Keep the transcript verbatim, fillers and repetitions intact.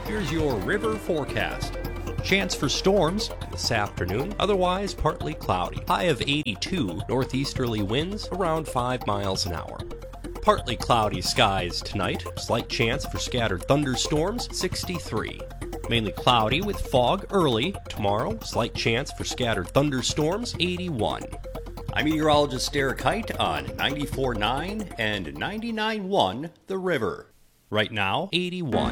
Here's your river forecast. Chance for storms this afternoon, otherwise partly cloudy. High of eighty-two, northeasterly winds around five miles an hour. Partly cloudy skies tonight, slight chance for scattered thunderstorms, sixty-three. Mainly cloudy with fog early. Tomorrow, slight chance for scattered thunderstorms, eighty-one. I'm meteorologist Derek Height on ninety-four point nine and ninety-nine point one The River. Right now, eighty-one.